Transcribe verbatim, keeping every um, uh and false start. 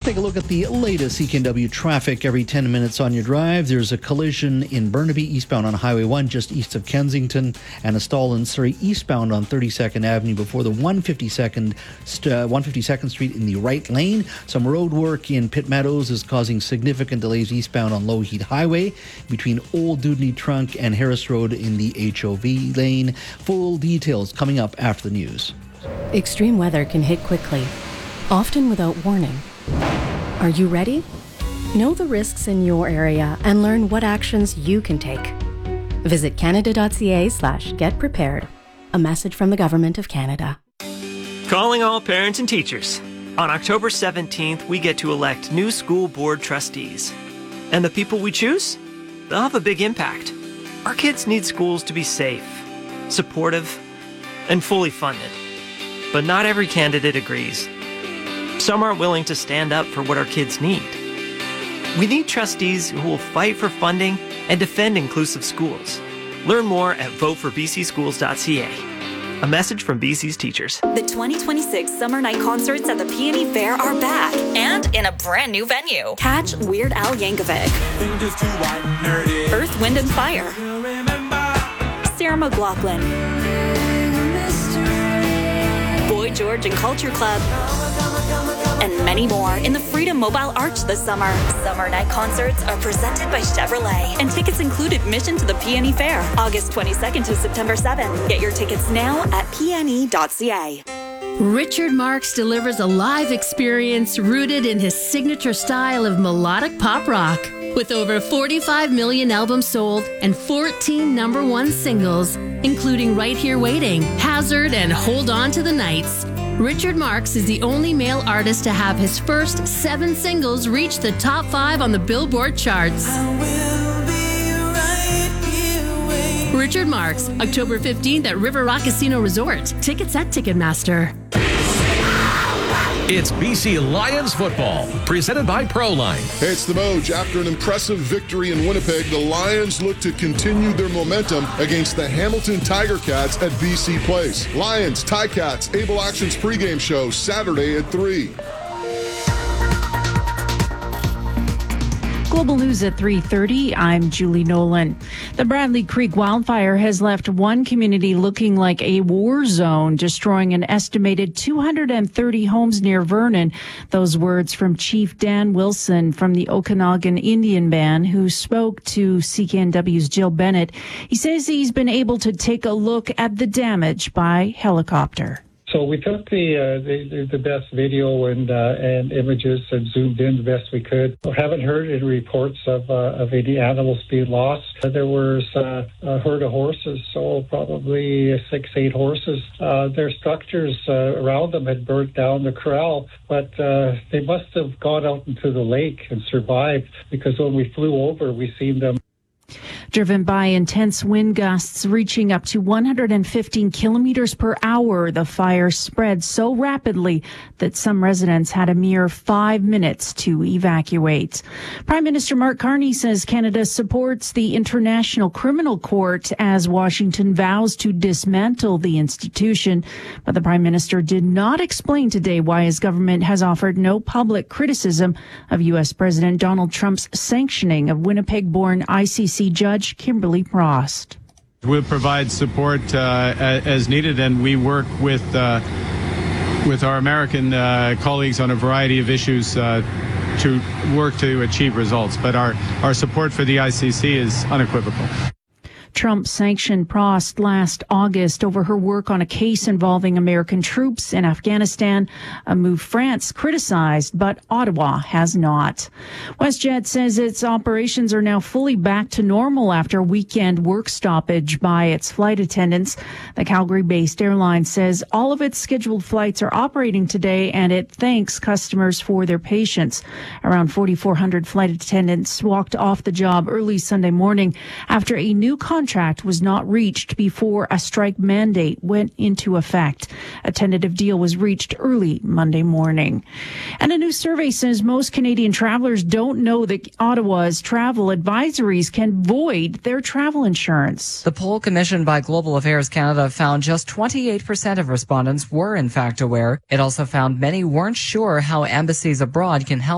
Take a look at the latest C K N W traffic every ten minutes on your drive. There's a collision in Burnaby, eastbound on Highway one, just east of Kensington, and a stall in Surrey, eastbound on thirty-second Avenue before the one fifty-second, uh, one fifty-second Street in the right lane. Some road work in Pitt Meadows is causing significant delays eastbound on Lougheed Highway between Old Dewdney Trunk and Harris Road in the H O V lane. Full details coming up after the news. Extreme weather can hit quickly, often without warning. Are you ready? Know the risks in your area and learn what actions you can take. Visit canada.ca slash get prepared. A message from the Government of Canada. Calling all parents and teachers. On October seventeenth, we get to elect new school board trustees. And the people we choose? They'll have a big impact. Our kids need schools to be safe, supportive, and fully funded. But not every candidate agrees. Some aren't willing to stand up for what our kids need. We need trustees who will fight for funding and defend inclusive schools. Learn more at vote for b c schools dot c a. A message from B C's teachers. The twenty twenty-six Summer Night Concerts at the P and E Fair are back and in a brand new venue. Catch Weird Al Yankovic, Earth, Wind and Fire, Sarah McLachlan, Boy George and Culture Club, and many more in the Freedom Mobile Arch this summer. Summer Night Concerts are presented by Chevrolet, and tickets include admission to the P and E Fair, August twenty-second to September seventh. Get your tickets now at p n e dot c a. Richard Marx delivers a live experience rooted in his signature style of melodic pop rock. With over forty-five million albums sold and fourteen number one singles, including Right Here Waiting, Hazard, and Hold On to the Nights, Richard Marx is the only male artist to have his first seven singles reach the top five on the Billboard charts. Right, Richard Marx, October fifteenth at River Rock Casino Resort. Tickets at Ticketmaster. It's B C Lions football, presented by Proline. Hey, it's the Moj. After an impressive victory in Winnipeg, the Lions look to continue their momentum against the Hamilton Tiger Cats at B C Place. Lions, Ticats, Able Actions pregame show Saturday at three. Global News at three thirty, I'm Julie Nolan. The Bradley Creek wildfire has left one community looking like a war zone, destroying an estimated two hundred thirty homes near Vernon. Those words from Chief Dan Wilson from the Okanagan Indian Band, who spoke to C K N W's Jill Bennett. He says he's been able to take a look at the damage by helicopter. So we took the, uh, the the best video and uh, and images and zoomed in the best we could. We haven't heard any reports of uh, of any animals being lost. There was uh, a herd of horses, so probably six, eight horses. Uh, their structures uh, around them had burnt down the corral, but uh, they must have gone out into the lake and survived, because when we flew over, we seen them. Driven by intense wind gusts reaching up to one hundred fifteen kilometers per hour, the fire spread so rapidly that some residents had a mere five minutes to evacuate. Prime Minister Mark Carney says Canada supports the International Criminal Court as Washington vows to dismantle the institution. But the Prime Minister did not explain today why his government has offered no public criticism of U S President Donald Trump's sanctioning of Winnipeg-born I C C judge Kimberly Prost. We'll provide support uh, as needed, and we work with uh, with our American uh, colleagues on a variety of issues uh, to work to achieve results. But our, our support for the I C C is unequivocal. Trump sanctioned Prost last August over her work on a case involving American troops in Afghanistan, a move France criticized, but Ottawa has not. WestJet says its operations are now fully back to normal after a weekend work stoppage by its flight attendants. The Calgary-based airline says all of its scheduled flights are operating today, and it thanks customers for their patience. Around forty-four hundred flight attendants walked off the job early Sunday morning after a new contract contract was not reached before a strike mandate went into effect. A tentative deal was reached early Monday morning. And a new survey says most Canadian travelers don't know that Ottawa's travel advisories can void their travel insurance. The poll commissioned by Global Affairs Canada found just twenty-eight percent of respondents were in fact aware. It also found many weren't sure how embassies abroad can help